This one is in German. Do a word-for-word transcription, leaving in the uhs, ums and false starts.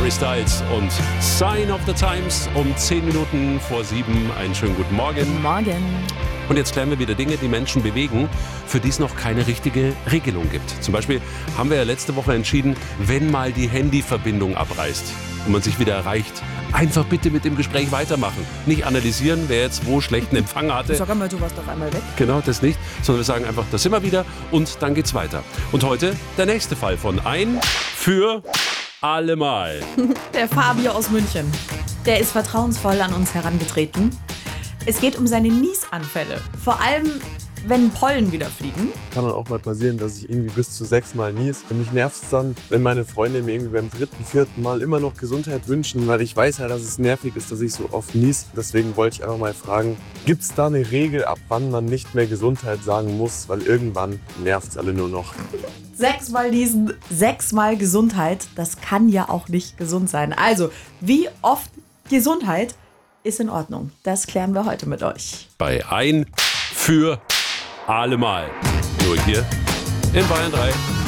Harry Styles und Sign of the Times um zehn Minuten vor sieben. Einen schönen guten Morgen. Guten Morgen. Und jetzt klären wir wieder Dinge, die Menschen bewegen, für die es noch keine richtige Regelung gibt. Zum Beispiel haben wir ja letzte Woche entschieden, wenn mal die Handyverbindung abreißt und man sich wieder erreicht, einfach bitte mit dem Gespräch weitermachen. Nicht analysieren, wer jetzt wo schlechten Empfang hatte. Sag einmal, du warst auf einmal weg. Genau, das nicht. Sondern wir sagen einfach, das sind wir wieder und dann geht's weiter. Und heute der nächste Fall von Ein für allemal. Der Fabio aus München. Der ist vertrauensvoll an uns herangetreten. Es geht um seine Niesanfälle. Vor allem, wenn Pollen wieder fliegen. Kann dann auch mal passieren, dass ich irgendwie bis zu sechs Mal nies. Und mich nervt es dann, wenn meine Freunde mir irgendwie beim dritten, vierten Mal immer noch Gesundheit wünschen, weil ich weiß ja, dass es nervig ist, dass ich so oft nies. Deswegen wollte ich einfach mal fragen, gibt es da eine Regel, ab wann man nicht mehr Gesundheit sagen muss? Weil irgendwann nervt es alle nur noch. Sechsmal niesen, sechsmal Gesundheit. Das kann ja auch nicht gesund sein. Also, wie oft Gesundheit ist in Ordnung? Das klären wir heute mit euch. Bei Ein für allemal. Nur hier in Bayern drei.